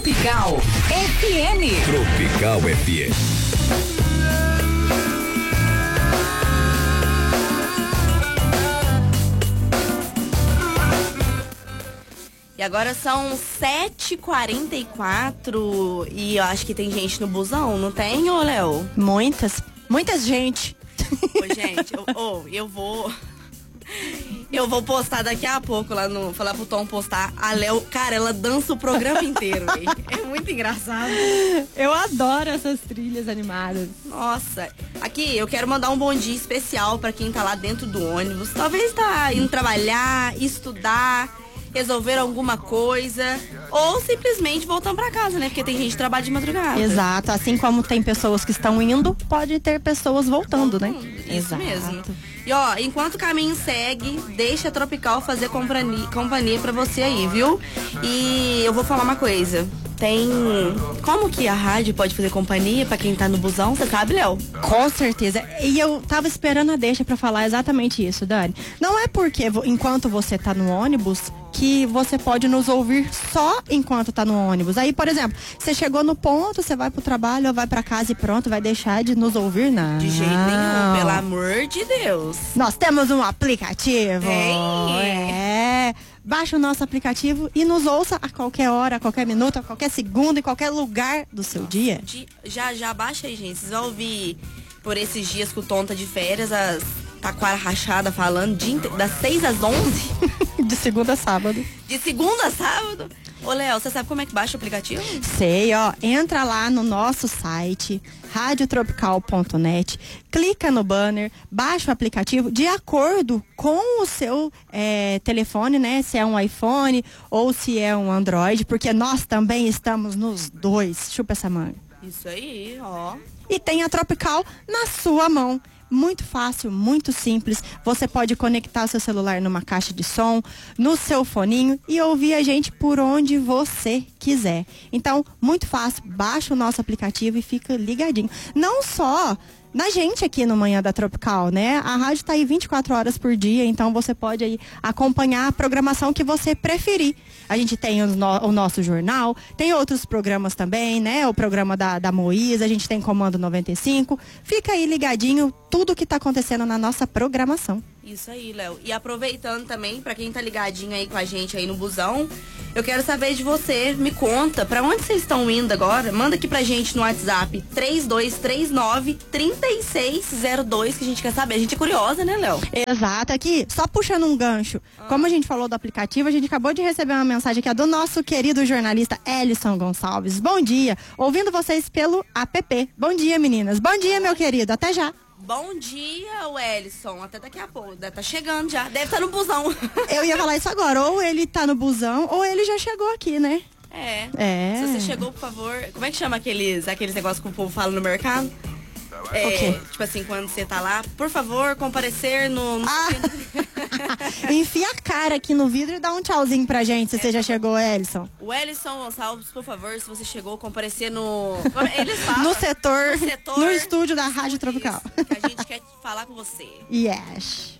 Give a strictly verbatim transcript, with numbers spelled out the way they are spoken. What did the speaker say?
Tropical F M. Tropical F M. E agora são sete e quarenta e quatro e eu acho que tem gente no busão, não tem, ô Léo? Muitas, muitas gente. Ô, gente, eu, oh, eu vou... Eu vou postar daqui a pouco lá no... Falar pro Tom postar. A Léo, cara, ela dança o programa inteiro, véio. É muito engraçado. Eu adoro essas trilhas animadas. Nossa. Aqui, eu quero mandar um bom dia especial pra quem tá lá dentro do ônibus. Talvez tá indo trabalhar, estudar, resolver alguma coisa, ou simplesmente voltando pra casa, né? Porque tem gente que trabalha de madrugada. Exato, assim como tem pessoas que estão indo, pode ter pessoas voltando, né? Isso Exato. mesmo. E ó, enquanto o caminho segue, deixa a Tropical fazer companhia, companhia pra você aí, viu? E eu vou falar uma coisa. Tem... Como que a rádio pode fazer companhia pra quem tá no busão? Você sabe, Léo? Com certeza. E eu tava esperando a deixa pra falar exatamente isso, Dani. Não é porque vo- enquanto você tá no ônibus que você pode nos ouvir só enquanto tá no ônibus. Aí, por exemplo, você chegou no ponto, você vai pro trabalho ou vai pra casa e pronto, vai deixar de nos ouvir? Não. De jeito nenhum, pelo amor de Deus. Nós temos um aplicativo. Tem? É. Baixa o nosso aplicativo e nos ouça a qualquer hora, a qualquer minuto, a qualquer segundo, em qualquer lugar do seu dia. De- já, já baixa aí, gente. Vocês vão ouvir por esses dias que o Tom tá de férias, as taquara rachada falando dia inte- das seis às onze. De segunda a sábado. De segunda a sábado. Ô, Léo, você sabe como é que baixa o aplicativo? Sei, ó. Entra lá no nosso site, rádio tropical ponto net, clica no banner, baixa o aplicativo de acordo com o seu é, telefone, né? Se é um iPhone ou se é um Android, porque nós também estamos nos dois. Chupa essa manga. Isso aí, ó. E tem a Tropical na sua mão. Muito fácil, muito simples. Você pode conectar seu celular numa caixa de som, no seu foninho e ouvir a gente por onde você quiser. Então, muito fácil. Baixa o nosso aplicativo e fica ligadinho. Não só na gente aqui no Manhã da Tropical, né? A rádio tá aí vinte e quatro horas por dia, então você pode aí acompanhar a programação que você preferir. A gente tem o, no- o nosso jornal, tem outros programas também, né? O programa da, da Moísa, a gente tem Comando noventa e cinco. Fica aí ligadinho tudo que tá acontecendo na nossa programação. Isso aí, Léo. E aproveitando também, pra quem tá ligadinho aí com a gente aí no busão, eu quero saber de você. Me conta, pra onde vocês estão indo agora? Manda aqui pra gente no WhatsApp três dois três nove, três seis zero dois, que a gente quer saber. A gente é curiosa, né, Léo? Exato, aqui, só puxando um gancho. Como a gente falou do aplicativo, a gente acabou de receber uma mensagem aqui ó, do nosso querido jornalista Ellison Gonçalves. Bom dia, ouvindo vocês pelo app. Bom dia, meninas. Bom dia, meu querido. Até já. Bom dia, Wellison. Até daqui a pouco. Deve tá chegando já. Deve estar no busão. Eu ia falar isso agora. Ou ele tá no busão, ou ele já chegou aqui, né? É. É. Se você chegou, por favor. Como é que chama aqueles, aqueles negócios que o povo fala no mercado? É, O quê? tipo assim, quando você tá lá, por favor, comparecer no. no Ah. Enfia a cara aqui no vidro e dá um tchauzinho pra gente, se você já chegou, Ellison. Wellison Gonçalves, por favor, se você chegou, comparecer no. Eles falam. No setor, no setor, no estúdio da Rádio Tropical. Isso, que a gente quer falar com você. Yes.